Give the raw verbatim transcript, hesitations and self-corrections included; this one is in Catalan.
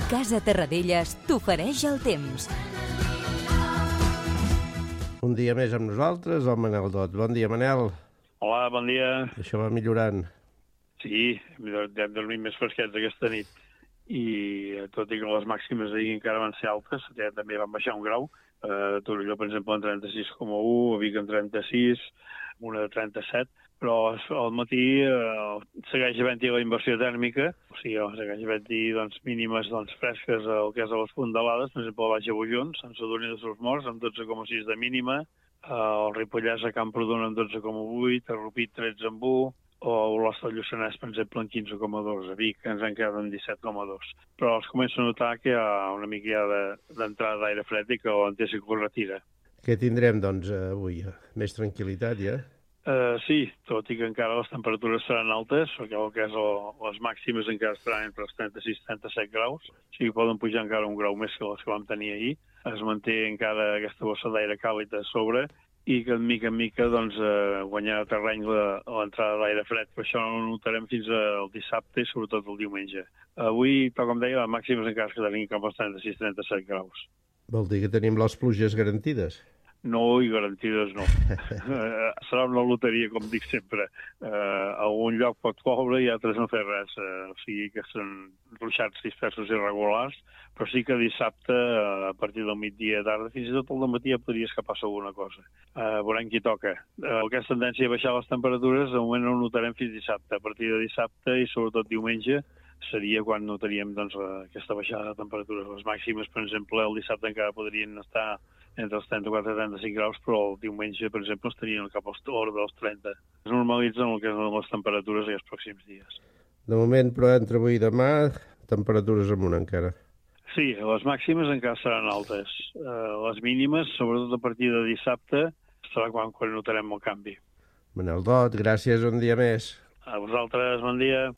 Casa Terradellas t'ofereix el temps. Un dia més amb nosaltres, el Manel Dot. Bon dia, Manel. Hola, bon dia. Això va millorant. Sí, hem dormit més fresquets aquesta nit. I tot i que les màximes d'ahir encara van ser altes, ja també van baixar un grau. A Torelló, per exemple, en trenta-sis coma u, a Vic en trenta-sis, una de trenta-set, però al matí eh, segueix havent-hi la inversió tèrmica, o sigui, segueix havent-hi doncs, mínimes doncs, fresques al que és a les fondalades, per exemple, a Baix Agullons, Sant Sadurní de Sos Morts, amb dotze coma sis de mínima, el Ripollès a Camprodon amb dotze coma vuit, a Rupit tretze coma u, o a Olosta del Lluçanès, per exemple, en quinze coma dos, a Vic ens en queden disset coma dos. Però es comença a notar que hi ha una mica ja d'entrada d'aire fred i que l'Antesa que ho retira. Què tindrem, doncs, avui? Més tranquil·litat, ja? Uh, sí, tot i que encara les temperatures seran altes, perquè el que és el, les màximes encara estaran entre els trenta-sis i trenta-set graus, o sigui poden pujar encara un grau més que les que vam tenir ahir. Es manté encara aquesta bossa d'aire càlid a sobre i que, de mica en mica, doncs, eh, guanyar terreny l'entrada d'aire fred. Per això no ho notarem fins al dissabte i sobretot el diumenge. Avui, tal com deia, les màximes encara es quedaran cap als trenta-sis a trenta-set graus. Vol dir que tenim les pluges garantides? No, i garantides no. uh, serà una loteria, com dic sempre. Uh, algun lloc pot ploure i altres no fer res. Uh, o sigui que són ruixats dispersos irregulars, però sí que dissabte, uh, a partir del migdia tarda, fins i tot al matí ja podria escapar alguna cosa. Uh, veurem qui toca. Uh, aquesta tendència a baixar les temperatures, de moment no ho notarem fins dissabte. A partir de dissabte i sobretot diumenge seria quan notaríem doncs, aquesta baixada de temperatures. Les màximes, per exemple, el dissabte encara podrien estar entre els trenta-quatre i trenta-cinc graus, però el diumenge, per exemple, estarien cap als hores dels trenta. Es normalitzen el que són les temperatures i els pròxims dies. De moment, però, entre avui i demà, temperatures amunt encara. Sí, les màximes encara seran altes. Uh, les mínimes, sobretot a partir de dissabte, serà quan, quan notarem el canvi. Manel Dot, gràcies un dia més. A vosaltres, bon dia.